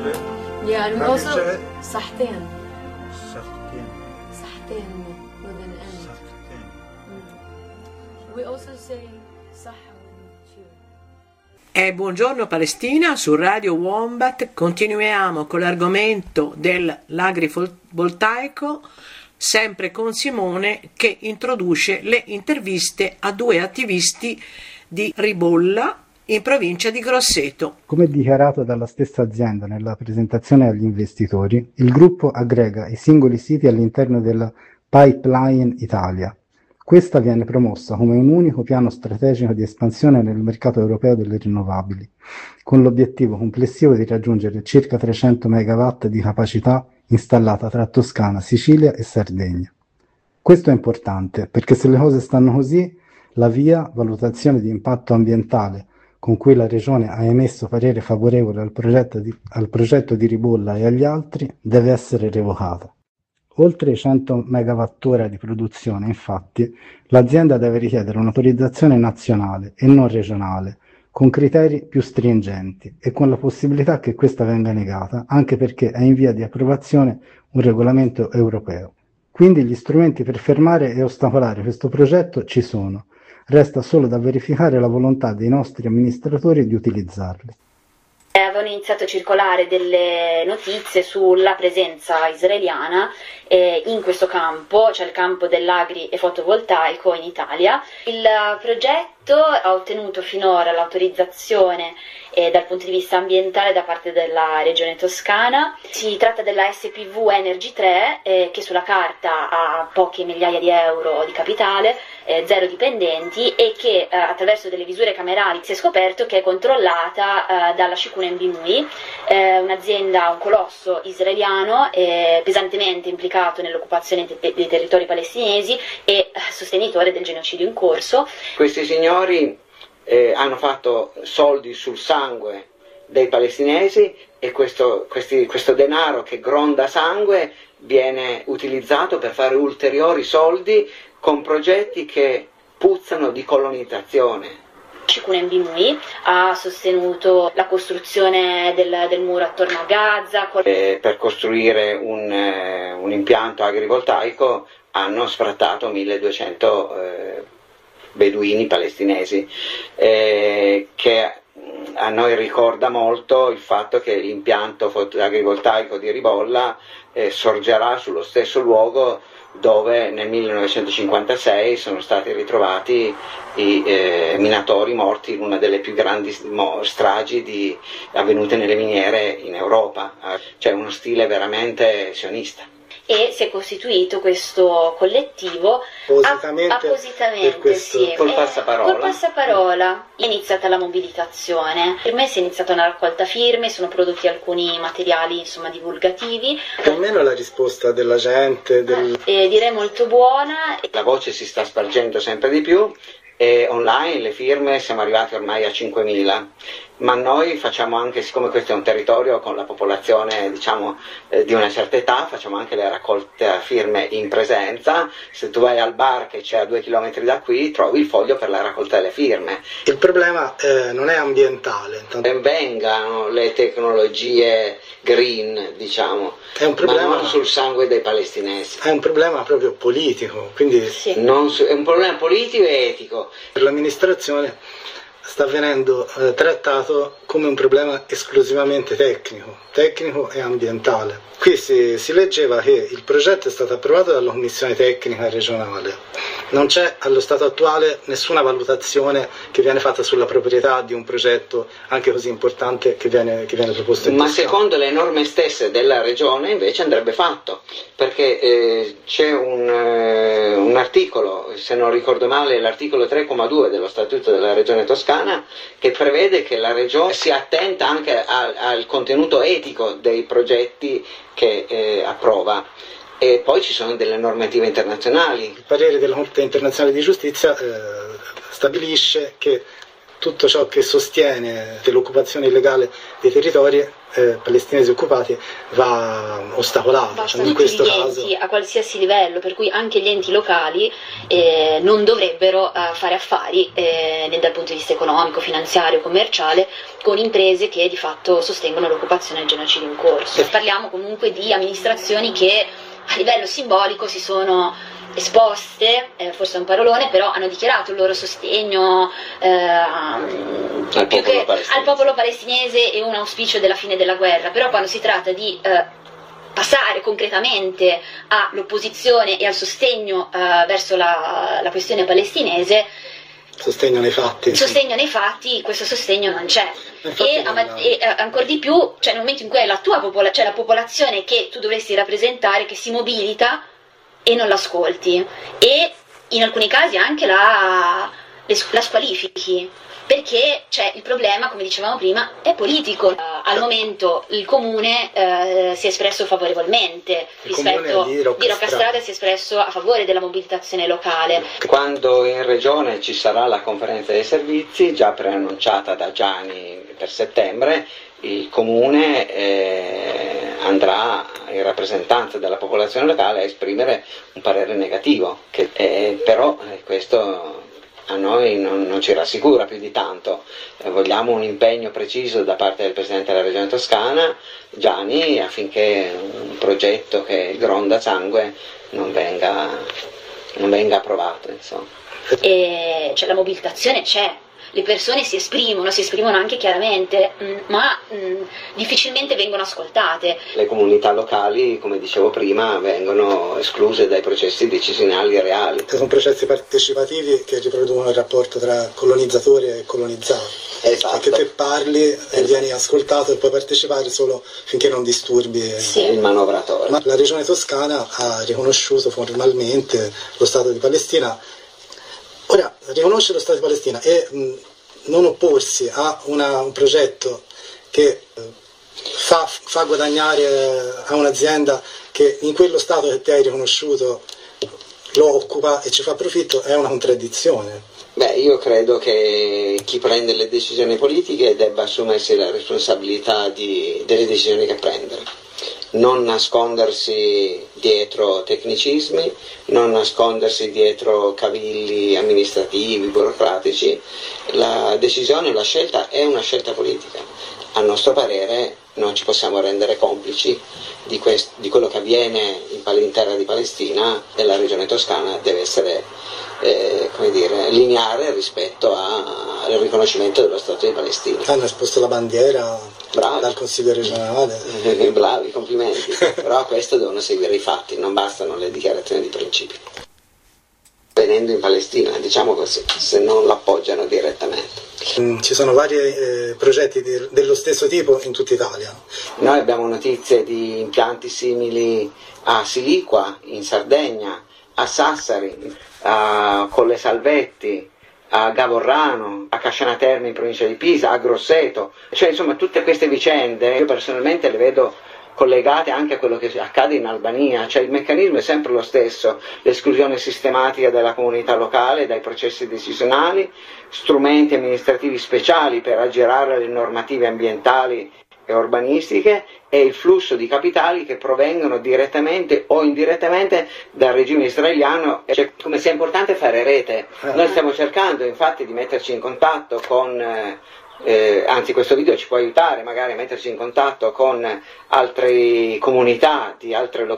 Yeah, and we also Sahten. Sahten Sahten. Sahten with an N. Sahten. We also say Sahha when we chew. Buongiorno Palestina, su Radio Wombat continuiamo con l'argomento dell'agrivoltaico, sempre con Simone che introduce le interviste a due attivisti di Ribolla in provincia di Grosseto. Come dichiarato dalla stessa azienda nella presentazione agli investitori, il gruppo aggrega i singoli siti all'interno della Pipeline Italia. Questa viene promossa come un unico piano strategico di espansione nel mercato europeo delle rinnovabili, con l'obiettivo complessivo di raggiungere circa 300 MW di capacità installata tra Toscana, Sicilia e Sardegna. Questo è importante perché se le cose stanno così, la VIA, valutazione di impatto ambientale, con cui la Regione ha emesso parere favorevole al progetto di Ribolla e agli altri, deve essere revocata. Oltre i 100 MWh di produzione, infatti, l'azienda deve richiedere un'autorizzazione nazionale e non regionale, con criteri più stringenti e con la possibilità che questa venga negata, anche perché è in via di approvazione un regolamento europeo. Quindi gli strumenti per fermare e ostacolare questo progetto ci sono. Resta solo da verificare la volontà dei nostri amministratori di utilizzarli. Avevano iniziato a circolare delle notizie sulla presenza israeliana in questo campo, cioè il campo dell'agri e fotovoltaico in Italia. Il progetto ha ottenuto finora l'autorizzazione dal punto di vista ambientale da parte della Regione Toscana. Si tratta della SPV Energy 3 che sulla carta ha poche migliaia di euro di capitale, 0 dipendenti e che attraverso delle visure camerali si è scoperto che è controllata dalla Shikunen Binui, un'azienda, un colosso israeliano pesantemente implicato nell'occupazione dei territori palestinesi e sostenitore del genocidio in corso. Questi signori hanno fatto soldi sul sangue dei palestinesi e questo denaro che gronda sangue viene utilizzato per fare ulteriori soldi con progetti che puzzano di colonizzazione. Shikunen Binui ha sostenuto la costruzione del muro attorno a Gaza. Per costruire un impianto agrivoltaico hanno sfrattato 1200 beduini palestinesi, che a noi ricorda molto il fatto che l'impianto agrivoltaico di Ribolla sorgerà sullo stesso luogo dove nel 1956 sono stati ritrovati i minatori morti in una delle più grandi stragi avvenute nelle miniere in Europa. C'è uno stile veramente sionista. E si è costituito questo collettivo appositamente col passaparola. È iniziata la mobilitazione, per me si è iniziata una raccolta firme, sono prodotti alcuni materiali divulgativi. Più o meno la risposta della gente? Direi molto buona. La voce si sta spargendo sempre di più e online le firme siamo arrivati ormai a 5.000. Ma noi facciamo anche, siccome questo è un territorio con la popolazione di una certa età, facciamo anche le raccolte a firme in presenza. Se tu vai al bar che c'è a 2 chilometri da qui trovi il foglio per la raccolta delle firme. Il problema non è ambientale. Ben vengano le tecnologie green, è un problema, ma non sul sangue dei palestinesi. È un problema proprio politico, quindi sì. È un problema politico e etico. Per l'amministrazione sta venendo trattato come un problema esclusivamente tecnico e ambientale. Qui si leggeva che il progetto è stato approvato dalla Commissione Tecnica Regionale. Non c'è allo stato attuale nessuna valutazione che viene fatta sulla proprietà di un progetto anche così importante che viene proposto in Ma Toscana. secondo le norme stesse della Regione invece andrebbe fatto, perché c'è un articolo, se non ricordo male, l'articolo 3,2 dello Statuto della Regione Toscana, che prevede che la Regione sia attenta anche al contenuto etico dei progetti che approva. E poi ci sono delle normative internazionali. Il parere della Corte internazionale di giustizia stabilisce che tutto ciò che sostiene l'occupazione illegale dei territori palestinesi occupati va ostacolato. In questo caso a qualsiasi livello, per cui anche gli enti locali non dovrebbero fare affari dal punto di vista economico, finanziario, commerciale con imprese che di fatto sostengono l'occupazione e il genocidio in corso. Parliamo comunque di amministrazioni che a livello simbolico si sono esposte, forse è un parolone, però hanno dichiarato il loro sostegno al popolo palestinese e un auspicio della fine della guerra, però quando si tratta di passare concretamente all'opposizione e al sostegno verso la questione palestinese, sostegno nei fatti, questo sostegno non c'è. E ancora di più, cioè nel momento in cui è la popolazione che tu dovresti rappresentare che si mobilita e non l'ascolti, e in alcuni casi anche la squalifichi, perché c'è il problema, come dicevamo prima, è politico. Al momento il comune si è espresso favorevolmente rispetto di Roccastrada, si è espresso a favore della mobilitazione locale. Quando in regione ci sarà la conferenza dei servizi, già preannunciata da Gianni per settembre, il comune andrà in rappresentanza della popolazione locale a esprimere un parere negativo, però questo a noi non ci rassicura più di tanto. Vogliamo un impegno preciso da parte del Presidente della Regione Toscana, Gianni, affinché un progetto che gronda sangue non venga approvato, insomma. Cioè, la mobilitazione c'è, le persone si esprimono anche chiaramente, ma difficilmente vengono ascoltate. Le comunità locali, come dicevo prima, vengono escluse dai processi decisionali reali. Sono processi partecipativi che riproducono il rapporto tra colonizzatore e colonizzato. Esatto. Perché te parli e vieni ascoltato e puoi partecipare solo finché non disturbi il manovratore. Ma la Regione Toscana ha riconosciuto formalmente lo Stato di Palestina. Ora, riconoscere lo Stato di Palestina e non opporsi a un progetto che fa guadagnare a un'azienda che in quello Stato che ti hai riconosciuto lo occupa e ci fa profitto è una contraddizione. Io credo che chi prende le decisioni politiche debba assumersi la responsabilità delle decisioni che prende. Non nascondersi dietro tecnicismi, non nascondersi dietro cavilli amministrativi, burocratici. La decisione, la scelta è una scelta politica. A nostro parere non ci possiamo rendere complici di quello che avviene in terra di Palestina, e la regione toscana deve essere lineare rispetto al riconoscimento dello Stato di Palestina. Hanno esposto la bandiera dal Consiglio regionale. Bravi, complimenti. Però a questo devono seguire i fatti, non bastano le dichiarazioni di principio. Venendo in Palestina, diciamo così, se non l'appoggiano direttamente. Ci sono vari progetti dello stesso tipo in tutta Italia. Noi abbiamo notizie di impianti simili a Siliqua, in Sardegna, a Sassari, a Colle Salvetti, a Gavorrano, a Casciana Terme in provincia di Pisa, a Grosseto. Cioè, insomma, tutte queste vicende io personalmente le vedo collegate anche a quello che accade in Albania. Cioè, il meccanismo è sempre lo stesso: l'esclusione sistematica della comunità locale dai processi decisionali, strumenti amministrativi speciali per aggirare le normative ambientali e urbanistiche, e il flusso di capitali che provengono direttamente o indirettamente dal regime israeliano. Cioè, come sia importante fare rete. Noi stiamo cercando infatti di metterci in contatto con anzi, questo video ci può aiutare magari a metterci in contatto con altre comunità di altre località